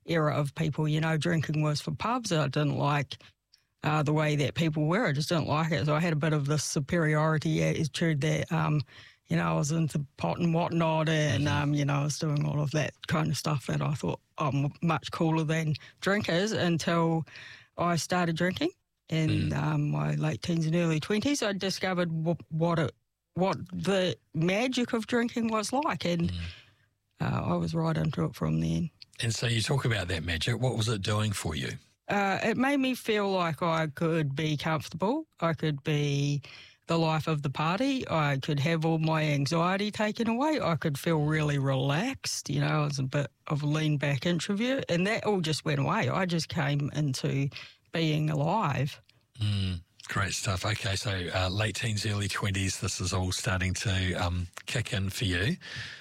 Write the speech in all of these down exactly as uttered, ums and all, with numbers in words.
era of people. You know, drinking was for pubs. I didn't like uh, the way that people were. I just didn't like it. So I had a bit of this superiority attitude that, um, you know, I was into pot and whatnot, and, um, you know, I was doing all of that kind of stuff that I thought I'm much cooler than drinkers until I started drinking in mm. um, my late teens and early twenties. I discovered w- what it, what the magic of drinking was like, and mm. uh, I was right into it from then. And so you talk about that magic. What was it doing for you? Uh, it made me feel like I could be comfortable. I could be the life of the party. I could have all my anxiety taken away. I could feel really relaxed. You know, I was a bit of a lean-back introvert, and that all just went away. I just came into being alive. Mm, great stuff. Okay, so uh, late teens, early twenties, this is all starting to um, kick in for you.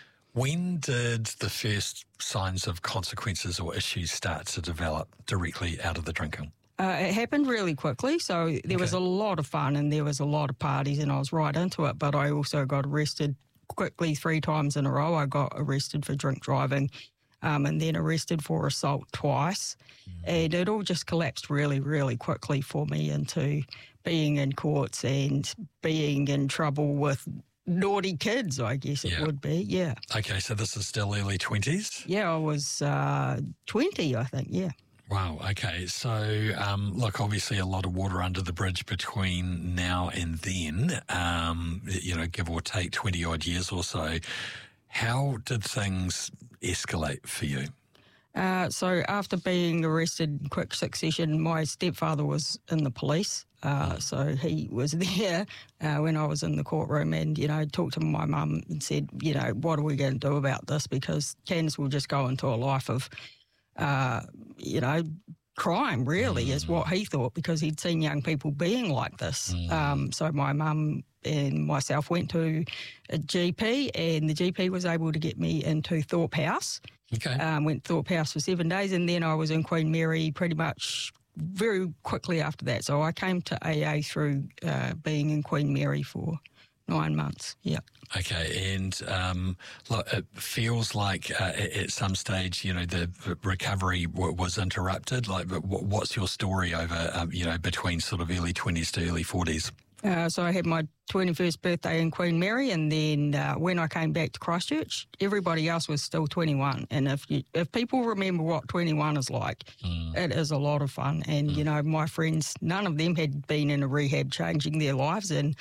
When did the first signs of consequences or issues start to develop directly out of the drinking? Uh, it happened really quickly, so there okay. was a lot of fun and there was a lot of parties and I was right into it, but I also got arrested quickly three times in a row. I got arrested for drink driving um, and then arrested for assault twice, mm. and it all just collapsed really, really quickly for me into being in courts and being in trouble with naughty kids, I guess it yeah. would be, yeah. Okay, so this is still early twenties? Yeah, I was uh, twenty, I think, yeah. Wow, okay. So, um, look, obviously a lot of water under the bridge between now and then, um, you know, give or take twenty-odd years or so. How did things escalate for you? Uh, so after being arrested in quick succession, my stepfather was in the police. Uh, so he was there uh, when I was in the courtroom and, you know, talked to my mum and said, you know, what are we going to do about this? Because Candice will just go into a life of, uh, you know, crime, really, mm. is what he thought, because he'd seen young people being like this. Mm. Um, so my mum and myself went to a G P, and the G P was able to get me into Thorpe House. Okay. Um, went to Thorpe House for seven days, and then I was in Queen Mary pretty much very quickly after that. So I came to A A through uh, being in Queen Mary for nine months, yeah. Okay, and um, look, it feels like uh, at some stage, you know, the recovery w- was interrupted. Like, what's your story over, um, you know, between sort of early twenties to early forties? Uh, so I had my twenty-first birthday in Queen Mary, and then uh, when I came back to Christchurch, everybody else was still twenty-one. And if you, if people remember what twenty-one is like, mm. it is a lot of fun. And, mm. you know, my friends, none of them had been in a rehab changing their lives, and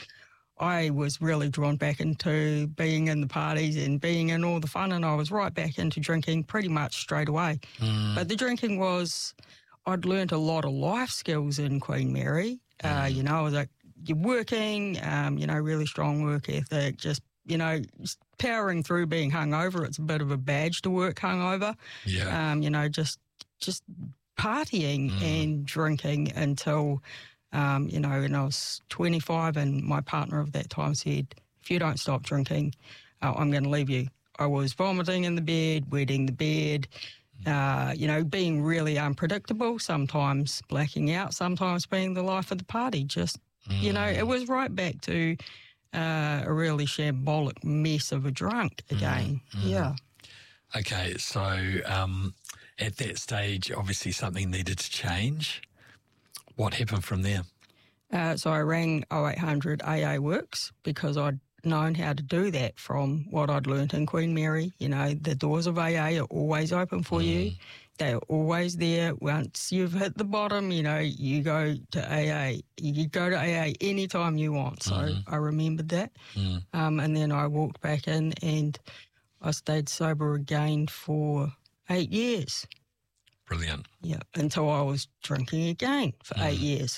I was really drawn back into being in the parties and being in all the fun, and I was right back into drinking pretty much straight away. Mm. But the drinking was, I'd learnt a lot of life skills in Queen Mary. Mm. Uh, you know, I was like, you're working, um, you know, really strong work ethic, just, you know, just powering through being hungover. It's a bit of a badge to work hungover. Yeah. Um, you know, just just partying mm. and drinking until... Um, you know, and I was twenty-five, and my partner of that time said, if you don't stop drinking, uh, I'm going to leave you. I was vomiting in the bed, wetting the bed, uh, you know, being really unpredictable, sometimes blacking out, sometimes being the life of the party. Just, mm. you know, it was right back to uh, a really shambolic mess of a drunk again. Mm. Mm. Yeah. Okay, so um, at that stage, obviously something needed to change. What happened from there? Uh, so I rang oh eight hundred A A Works because I'd known how to do that from what I'd learnt in Queen Mary. You know, the doors of A A are always open for mm. you. They're always there. Once you've hit the bottom, you know, you go to A A. You go to A A anytime you want. So mm-hmm. I remembered that. Mm. Um, and then I walked back in and I stayed sober again for eight years. Brilliant. Yeah, until I was drinking again for mm. eight years.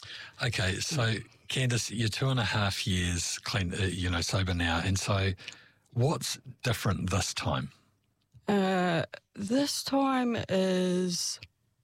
Okay, so Candice, you're two and a half years clean, uh, you know, sober now, and so what's different this time? Uh, this time is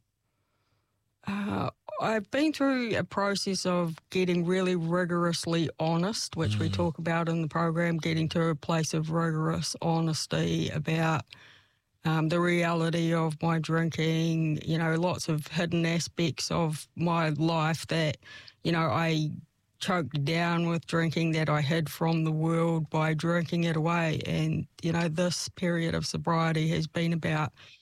uh, I've been through a process of getting really rigorously honest, which mm. we talk about in the program, getting to a place of rigorous honesty about Um, the reality of my drinking, you know, lots of hidden aspects of my life that, you know, I choked down with drinking, that I hid from the world by drinking it away. And, you know, this period of sobriety has been about